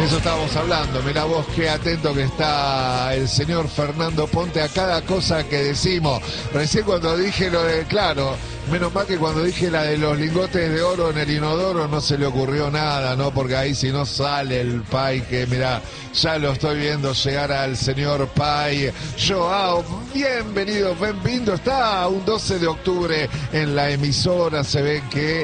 De eso estábamos hablando. Mirá vos qué atento que está el señor Fernando Ponte a cada cosa que decimos. Recién cuando dije lo de, claro, menos mal que cuando dije la de los lingotes de oro en el inodoro no se le ocurrió nada, ¿no? Porque ahí si no sale el Pai, que mirá, ya lo estoy viendo llegar al señor Pai. Joao, bienvenido. Está un 12 de octubre en la emisora, se ve que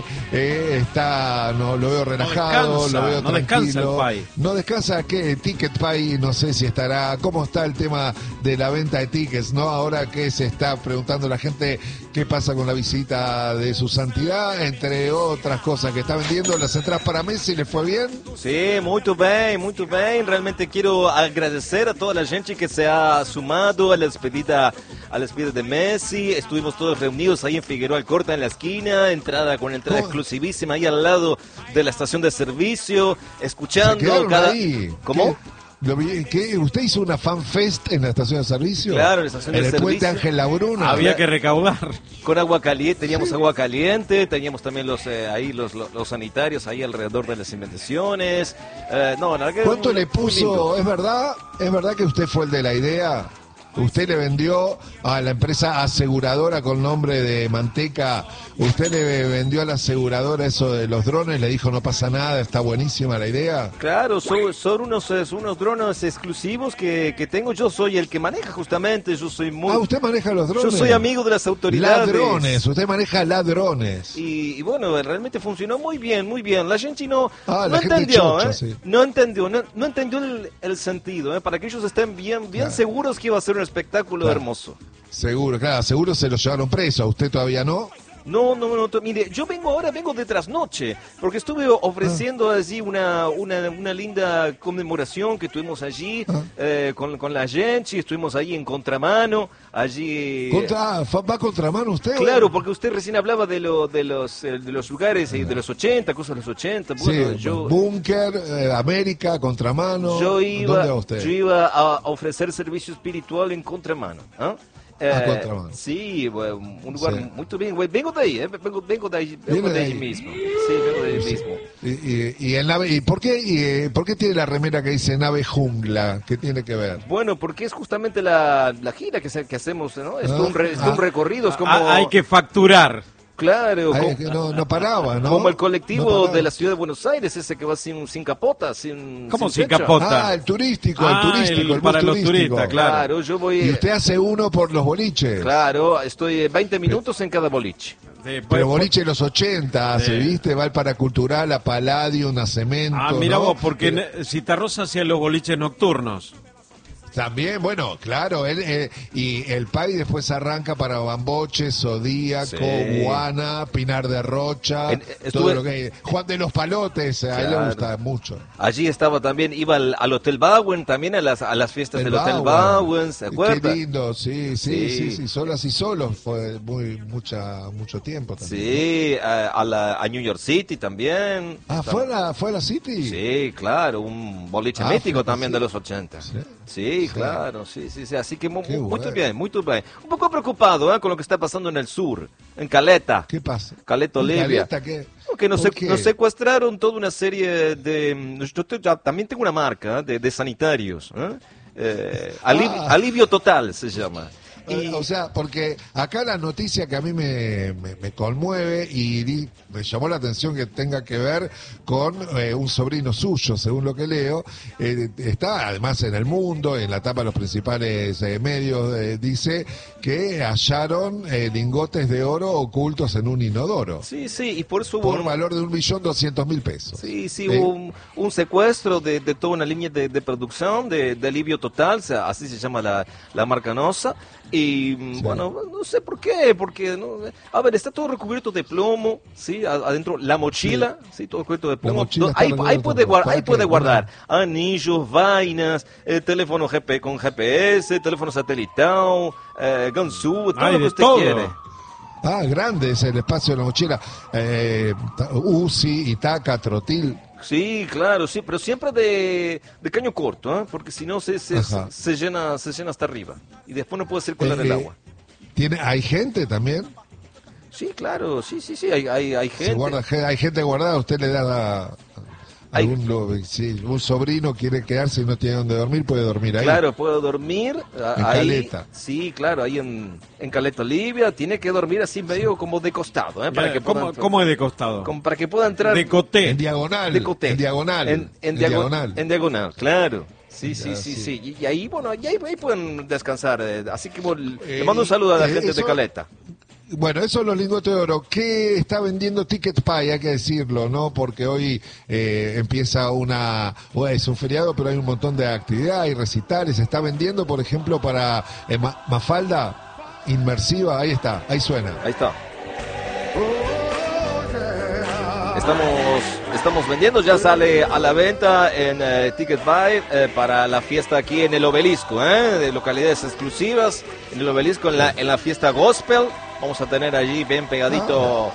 está, no lo veo relajado, lo veo no tranquilo. Descansa el Pai. No descansa, ¿qué? Ticket Pai, no sé si estará. ¿Cómo está el tema de la venta de tickets, no? Ahora que se está preguntando la gente qué pasa con la visita de su santidad, entre otras cosas que está vendiendo. Las entradas para Messi, ¿le fue bien? Sí, muito bem. Realmente quiero agradecer a toda la gente que se ha sumado a la despedida de Messi. Estuvimos todos reunidos ahí en Figueroa Alcorta, en la esquina, con entrada exclusivísima ahí al lado de la estación de servicio, escuchando ahí. ¿Cómo? ¿Qué? ¿Usted hizo una fan fest en la estación de servicio? Claro, en la estación de servicio. En el puente Ángel Labruna. Había que recaudar. Con agua caliente, teníamos agua caliente, teníamos también los sanitarios ahí alrededor de las inmediaciones. ¿Cuánto le puso? ¿Es verdad que usted fue el de la idea? Usted le vendió a la empresa aseguradora con nombre de Manteca, usted le vendió a la aseguradora eso de los drones, le dijo no pasa nada, está buenísima la idea. Claro, son unos drones exclusivos que tengo, yo soy el que maneja justamente, yo soy muy... Ah, usted maneja los drones. Yo soy amigo de las autoridades. Ladrones, usted maneja ladrones. Y bueno, realmente funcionó muy bien, la gente no gente entendió, chocha, sí. no entendió el sentido, para que ellos estén bien claro, seguros que iba a ser un espectáculo claro, hermoso. Seguro se lo llevaron preso, ¿a usted todavía no? No, mire, yo vengo de trasnoche, porque estuve ofreciendo allí una linda conmemoración que tuvimos allí con la gente, estuvimos ahí en contramano, allí... ¿Va a contramano usted? Claro, porque usted recién hablaba de los lugares de los 80, cosas de los 80. Bueno, sí, Búnker, América, contramano. ¿Dónde va usted? Yo iba a ofrecer servicio espiritual en contramano, ¿ah? Contramano. Sí, un lugar muy bien. Vengo de ahí, vengo de ahí mismo. Sí, vengo de ahí mismo. ¿Y por qué tiene la remera que dice nave jungla? ¿Qué tiene que ver? Bueno, porque es justamente la gira que hacemos, ¿no? Es un recorrido, es como... Hay que facturar. Claro, no paraba, ¿no? Como el colectivo de la ciudad de Buenos Aires, ese que va sin capota, ¿Cómo sin techo? capota? El turístico, el para los turístico. turistas, claro. Yo voy... Y usted hace uno por los boliches. Claro, estoy 20 minutos en cada boliche. Sí, pero boliche de los 80, ¿se viste? Va al Paracultural, a Palladio, Nacemento. Mira ¿no? vos, porque Citarrosa hacía los boliches nocturnos. También, bueno, claro, y el Pai después arranca para Bamboche, Zodíaco, Guana, Pinar de Rocha, todo lo que hay. Juan de los Palotes, a él le gusta mucho. Allí estaba también, iba al Hotel Bauen, también a las fiestas del Hotel Bauen, ¿se acuerda? Qué lindo, sí, solas y solos, fue mucho tiempo también. Sí, a New York City también. ¿Fue a la City? Sí, claro, un boliche mítico también de los 80. Sí, claro, sí, así que muy bien. Un poco preocupado con lo que está pasando en el sur, en Caleta. ¿Qué pasa? Caleta, Olivia. ¿Caleta qué? Que nos secuestraron toda una serie de... Yo también tengo una marca de sanitarios, Alivio Total se llama. O sea, porque acá la noticia que a mí me conmueve y me llamó la atención que tenga que ver con un sobrino suyo, según lo que leo, está además en El Mundo, en la tapa de los principales medios, dice que hallaron lingotes de oro ocultos en un inodoro. Sí, y por eso hubo... Por valor de 1.200.000 pesos. Sí, hubo un secuestro de toda una línea de producción de Alivio Total, así se llama la marca Nosa. Y bueno, no sé por qué, porque a ver, está todo recubierto de plomo, sí, adentro la mochila, sí, todo recubierto de plomo. Ahí puede guardar anillos, vainas, teléfono con GPS, teléfono satelital, ganzú, todo lo que usted quiere. Grande es el espacio de la mochila. UCI, Itaca, Trotil. Sí, claro, sí, pero siempre de caño corto, porque si no se llena hasta arriba y después no puede circular el agua. ¿Hay gente también? Sí, claro, sí, hay gente. Hay gente guardada, usted le da Si un sobrino quiere quedarse y no tiene dónde dormir, puede dormir ahí. Claro, puedo dormir en ahí. Caleta. Sí, claro, ahí en Caleta Olivia. Tiene que dormir así medio como de costado, para que pueda ¿Cómo es de costado? para que pueda entrar De coté. En diagonal. de coté. En diagonal. En diagonal. En diagonal, claro. Sí, Ya, sí. Y ahí, bueno, ahí pueden descansar. Así que le mando un saludo a la gente de Caleta. Bueno, eso es los lingotes de oro. ¿Qué está vendiendo Ticket Pie? Hay que decirlo, ¿no? Porque hoy empieza es un feriado, pero hay un montón de actividades y recitales. Se está vendiendo, por ejemplo, para Mafalda inmersiva. Ahí está, ahí suena. Ahí está. Estamos vendiendo, ya sale a la venta en Ticket Buy para la fiesta aquí en el Obelisco, de localidades exclusivas, en el Obelisco, en la fiesta gospel. Vamos a tener allí bien pegadito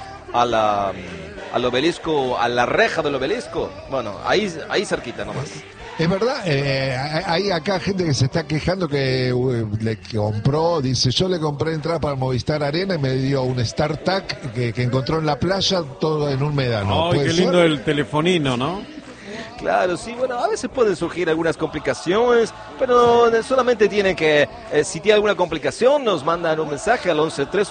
al Obelisco, a la reja del Obelisco. Bueno, ahí cerquita nomás. Es verdad, hay acá gente que se está quejando que le compró, dice, yo le compré entrada para Movistar Arena y me dio un StarTac que encontró en la playa, todo en un médano. ¡Ay, qué lindo el telefonino!, ¿no? Claro, sí, bueno, a veces pueden surgir algunas complicaciones, pero solamente tienen que, si tiene alguna complicación, nos mandan un mensaje al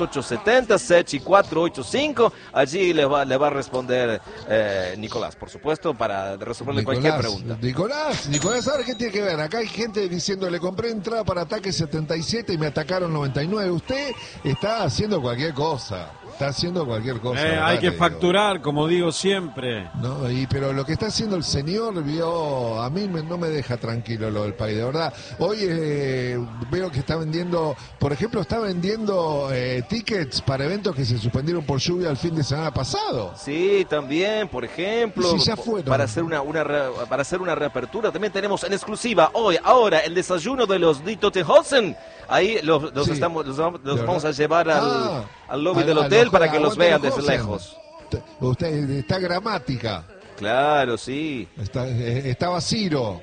11-3870-7485, allí le va a responder Nicolás, por supuesto, para resolverle cualquier pregunta. Nicolás, ¿sabes qué tiene que ver? Acá hay gente diciendo, le compré entrada para Ataque 77 y me atacaron 99. Usted está haciendo cualquier cosa. Hay que facturar, como digo siempre. No, pero lo que está haciendo el señor, a mí no me deja tranquilo lo del país, de verdad. Hoy veo que está vendiendo, por ejemplo, tickets para eventos que se suspendieron por lluvia el fin de semana pasado. Sí, también, por ejemplo, sí, ya fueron. para hacer una reapertura, también tenemos en exclusiva ahora el desayuno de los Die Toten Hosen. Ahí los vamos a llevar al lobby del hotel para que los vean desde lejos. Usted está Gramática. Claro, sí. Estaba Ciro.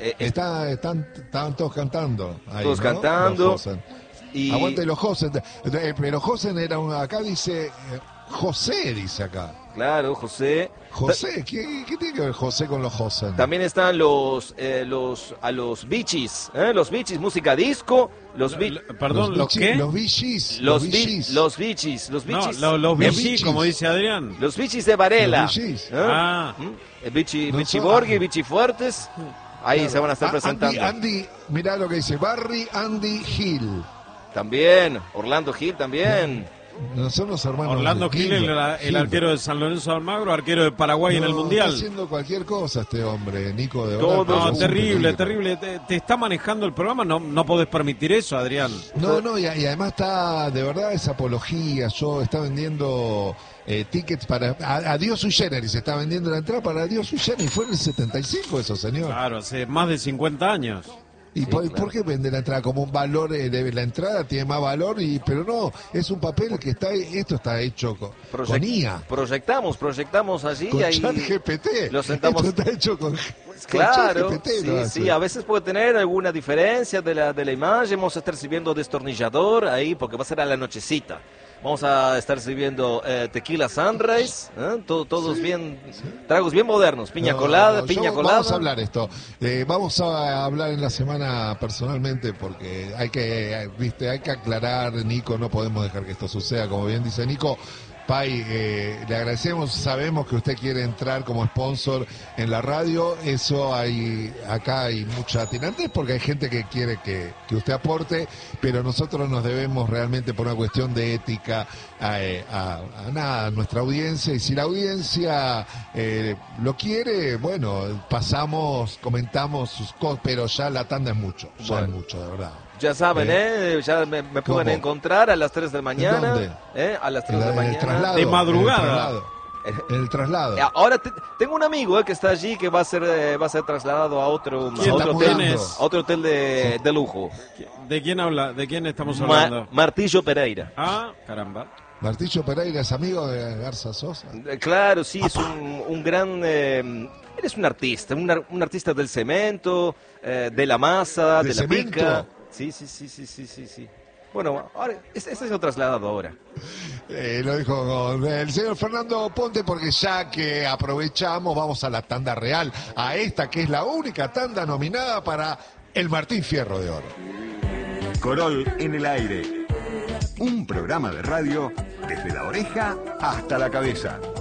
Estaban todos cantando. Ahí, todos, ¿no?, cantando. Aguante los Hosen. Pero Hosen acá dice José, dice acá. Claro, José. José, ¿qué tiene que ver José con los Hosen? También están los Bee Gees, los Bee Gees, música disco, perdón, ¿los qué? Los Bee Gees. Los Bee Gees. Los Bee Gees, como dice Adrián. Los Bee Gees de Varela. Los Bee Gees. Bichi Borghi, Bichi Fuertes. Ahí claro, se van a estar presentando. Andy, mirá lo que dice, Barry Andy Hill. También, Orlando Hill también. No son los hermanos. Orlando Gil, el arquero de San Lorenzo de Almagro, arquero de Paraguay en el Mundial. Está haciendo cualquier cosa este hombre, Nico, de verdad. No, terrible. Te está manejando el programa, no podés permitir eso, Adrián. Y además está, de verdad, es apología. Está vendiendo tickets para Adiós Sui Generis, se está vendiendo la entrada para Adiós Sui Generis. Fue en el 75 eso, señor. Claro, hace más de 50 años. ¿Y sí, por qué vende la entrada? Como un valor de la entrada tiene más valor, pero no, es un papel que esto está hecho con IA. Proyectamos allí con y ahí ChatGPT. Lo sentamos. Esto está hecho con claro, ChatGPT, sí, a veces puede tener alguna diferencia de la imagen. Vamos a estar sirviendo destornillador ahí porque va a ser a la nochecita. Vamos a estar sirviendo tequila Sunrise, todos bien, tragos bien modernos, piña colada. Vamos a hablar esto. Vamos a hablar en la semana personalmente porque hay que aclarar, Nico, no podemos dejar que esto suceda, como bien dice Nico. Pai, le agradecemos, sabemos que usted quiere entrar como sponsor en la radio, acá hay mucha tirantez porque hay gente que quiere que usted aporte, pero nosotros nos debemos realmente por una cuestión de ética a nuestra audiencia, y si la audiencia lo quiere, bueno, comentamos sus cosas, pero ya la tanda es mucho, es mucho, de verdad. Ya saben, ya me pueden encontrar a las 3 de la mañana. ¿Dónde? A las 3 de la mañana. Traslado, de madrugada. El traslado. Ahora tengo un amigo que está allí que va a ser trasladado a otro hotel de lujo. ¿De quién habla? ¿De quién estamos hablando? Martillo Pereira. Ah, caramba. Martillo Pereira es amigo de Garza Sosa. Claro, sí, es un gran... él es un artista, un artista del cemento, de la masa, de la pica. Sí. Bueno, ahora, este es lo trasladado ahora. Lo dijo con el señor Fernando Ponte, porque ya que aprovechamos, vamos a la tanda real, a esta que es la única tanda nominada para el Martín Fierro de Oro. Corol en el aire. Un programa de radio desde la oreja hasta la cabeza.